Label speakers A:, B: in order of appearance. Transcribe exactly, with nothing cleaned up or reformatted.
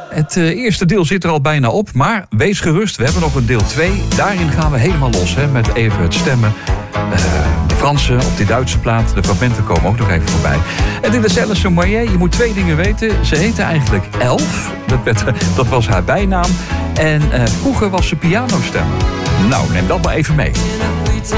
A: Het uh, eerste deel zit er al bijna op, maar wees gerust, we hebben nog een deel twee. Daarin gaan we helemaal los, hè, met even het stemmen. Uh, de Franse of die Duitse plaat, de fragmenten komen ook nog even voorbij. En dit is Alison Moyet, je moet twee dingen weten. Ze heette eigenlijk Elf, dat, werd, dat was haar bijnaam. En uh, vroeger was ze pianostemmer. Nou, neem dat maar even mee.